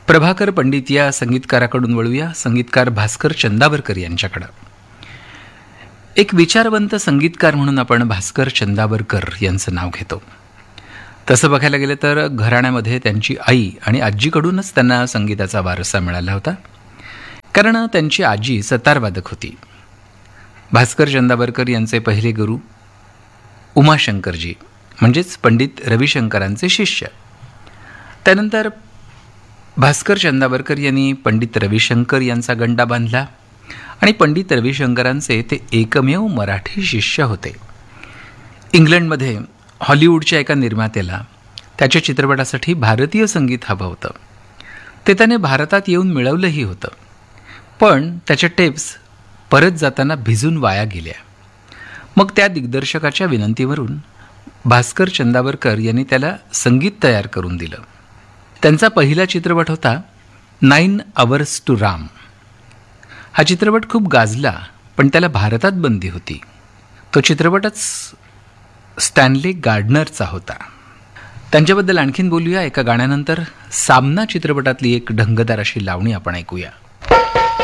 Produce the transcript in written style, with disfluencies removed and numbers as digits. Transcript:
प्रभाकर पंडित या संगीतकाराकडून वळूया संगीतकार भास्कर चंदावरकर यांच्याकडं. एक विचारवंत संगीतकार म्हणून आपण भास्कर चंदावरकर यांचं नाव घेतो. तसं बघायला गेलं तर घराण्यामध्ये त्यांची आई आणि आजीकडूनच त्यांना संगीताचा वारसा मिळाला होता, कारण त्यांची आजी सतारवादक होती. भास्कर चंदावरकर यांचे पहिले गुरु उमाशंकरजी म्हणजेच पंडित रविशंकरांचे शिष्य. त्यानंतर भास्कर चंदावरकर यांनी पंडित रविशंकर यांचा गंडा बांधला आणि पंडित रविशंकरांचे ते एकमेव मराठी शिष्य होते. इंग्लंडमध्ये हॉलिवूडच्या एका निर्मात्याला त्याच्या चित्रपटासाठी भारतीय संगीत हवं होतं. ते त्याने भारतात येऊन मिळवलंही होतं, पण त्याच्या टेप्स परत जाताना भिजून वाया गेल्या. मग त्या दिग्दर्शकाच्या विनंतीवरून भास्कर चंदावरकर यांनी त्याला संगीत तयार करून दिलं. त्यांचा पहिला चित्रपट होता 9 Hours to राम. हा चित्रपट खूप गाजला, पण त्याला भारतात बंदी होती. तो चित्रपटच स्टॅनली गार्डनरचा होता. त्यांच्याबद्दल आणखीन बोलूया एका गाण्यानंतर. सामना चित्रपटातली एक ढंगदार अशी लावणी आपण ऐकूया.